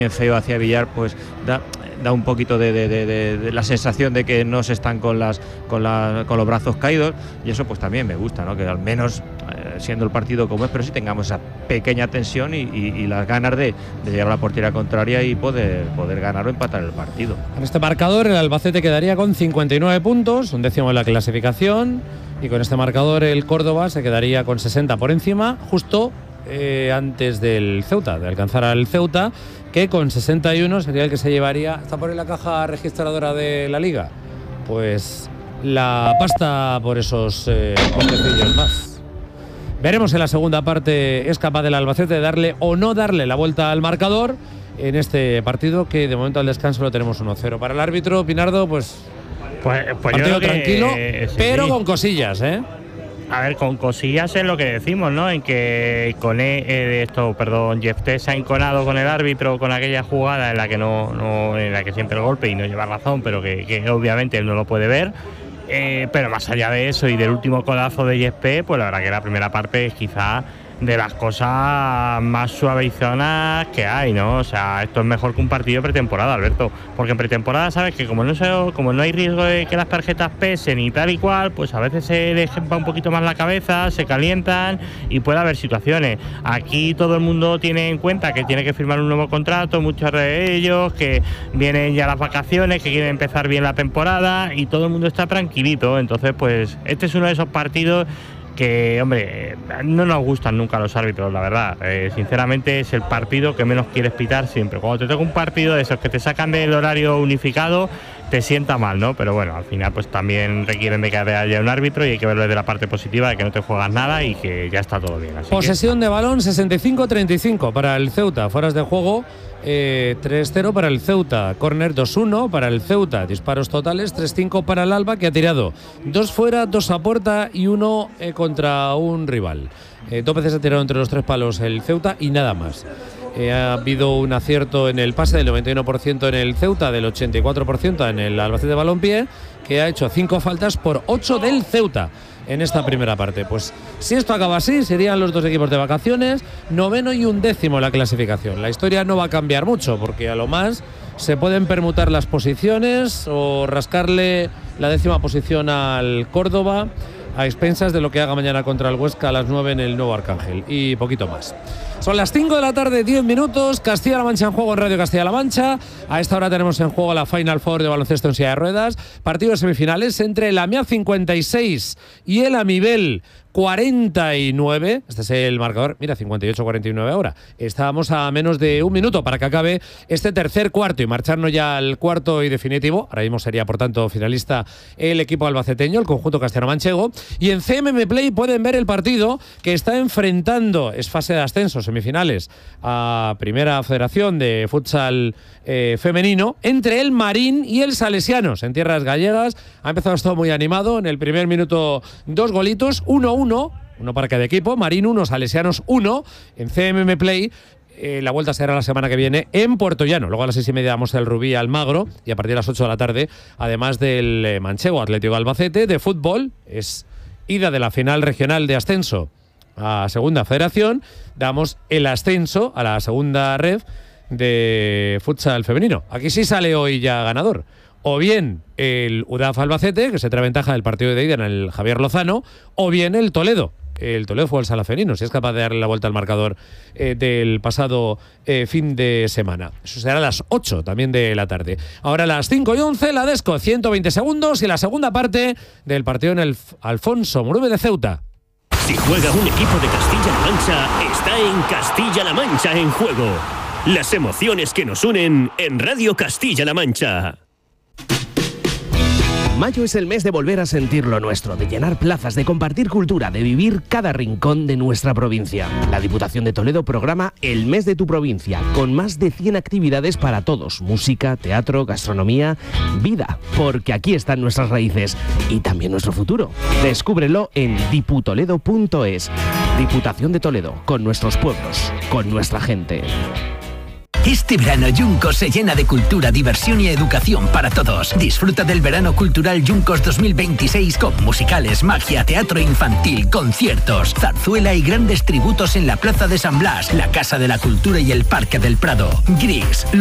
feo hacia Villar, pues da un poquito de la sensación de que no se están con los brazos caídos, y eso pues también me gusta, ¿no? Que al menos siendo el partido como es, pero sí tengamos esa pequeña tensión y las ganas de llegar a la portería contraria y poder ganar o empatar el partido. Con este marcador el Albacete quedaría con 59 puntos, un décimo en la clasificación, y con este marcador el Córdoba se quedaría con 60 por encima, justo antes del Ceuta, de alcanzar al Ceuta, que con 61 sería el que se llevaría. ¿Está por ahí la caja registradora de la Liga? Pues la pasta por esos postecillos más. Veremos en la segunda parte es capaz del Albacete de darle o no darle la vuelta al marcador en este partido, que de momento al descanso lo tenemos 1-0. Para el árbitro, Pinardo, pues partido tranquilo, pero con cosillas, ¿eh? A ver, con cosillas es lo que decimos, ¿no? En que Jefté se ha enconado con el árbitro con aquella jugada en la que en la que siempre el golpe y no lleva razón, pero que obviamente él no lo puede ver. Pero más allá de eso y del último codazo de Jefté, pues la verdad que la primera parte es quizá de las cosas más suavizonas que hay, ¿no? O sea, esto es mejor que un partido de pretemporada, Alberto, porque en pretemporada sabes que como no hay riesgo de que las tarjetas pesen y tal y cual, pues a veces se les va un poquito más la cabeza, se calientan y puede haber situaciones. Aquí todo el mundo tiene en cuenta que tiene que firmar un nuevo contrato, muchos de ellos, que vienen ya las vacaciones, que quieren empezar bien la temporada y todo el mundo está tranquilito. Entonces, pues este es uno de esos partidos que, hombre, no nos gustan nunca los árbitros, la verdad. Sinceramente es el partido que menos quieres pitar siempre. Cuando te toca un partido de esos que te sacan del horario unificado, te sienta mal, ¿no? Pero bueno, al final pues también requieren de que haya un árbitro y hay que verlo desde la parte positiva, de que no te juegas nada y que ya está todo bien. Así posesión de balón 65-35 para el Ceuta, fueras de juego 3-0 para el Ceuta, córner 2-1 para el Ceuta, disparos totales 3-5 para el Alba, que ha tirado 2 fuera, 2 a puerta y 1 contra un rival. 2 veces ha tirado entre los 3 palos el Ceuta y nada más. Ha habido un acierto en el pase del 91% en el Ceuta, del 84% en el Albacete Balompié, que ha hecho 5 faltas por 8 del Ceuta en esta primera parte. Pues si esto acaba así, serían los dos equipos de vacaciones, 9º y 11º en la clasificación. La historia no va a cambiar mucho, porque a lo más se pueden permutar las posiciones o rascarle la 10ª posición al Córdoba a expensas de lo que haga mañana contra el Huesca a las 9 en el Nuevo Arcángel, y poquito más. Son las 5 de la tarde, 10 minutos. Castilla-La Mancha en juego en Radio Castilla-La Mancha. A esta hora tenemos en juego la Final Four de baloncesto en silla de ruedas. Partidos semifinales entre el AMIA 56 y el Amibel 49. Este es el marcador. Mira, 58-49 ahora. Estábamos a menos de un minuto para que acabe este tercer cuarto y marcharnos ya al cuarto y definitivo. Ahora mismo sería, por tanto, finalista el equipo albaceteño, el conjunto castellano-manchego. Y en CMM Play pueden ver el partido que está enfrentando, es fase de ascenso, semifinales, a Primera Federación de Futsal femenino, entre el Marín y el Salesianos en tierras gallegas. Ha empezado esto muy animado. En el primer minuto 2 golitos, 1-1, uno para cada equipo. Marín 1, Salesianos 1 en CMM Play. La vuelta será la semana que viene en Puerto Llano. Luego a las 6:30 damos el Rubí Almagro, y a partir de las 8 de la tarde, además del Manchego Atlético Albacete de fútbol, es ida de la final regional de ascenso a Segunda Federación, damos el ascenso a la segunda red de futsal femenino. Aquí sí sale hoy ya ganador. O bien el UDAF Albacete, que se trae ventaja del partido de ida en el Javier Lozano, o bien el Toledo. El Toledo fue el Sala Femenino, si es capaz de darle la vuelta al marcador del pasado fin de semana. Eso será a las 8 también de la tarde. Ahora a las 5:11, la Desco, 120 segundos y la segunda parte del partido en el Alfonso Murume de Ceuta. Si juega un equipo de Castilla-La Mancha, está en Castilla-La Mancha en juego. Las emociones que nos unen en Radio Castilla-La Mancha. Mayo es el mes de volver a sentir lo nuestro, de llenar plazas, de compartir cultura, de vivir cada rincón de nuestra provincia. La Diputación de Toledo programa El Mes de tu Provincia, con más de 100 actividades para todos: música, teatro, gastronomía, vida, porque aquí están nuestras raíces y también nuestro futuro. Descúbrelo en diputoledo.es. Diputación de Toledo, con nuestros pueblos, con nuestra gente. Este verano Yuncos se llena de cultura, diversión y educación para todos. Disfruta del verano cultural Yuncos 2026 con musicales, magia, teatro infantil, conciertos, zarzuela y grandes tributos en la Plaza de San Blas, la Casa de la Cultura y el Parque del Prado. Gris,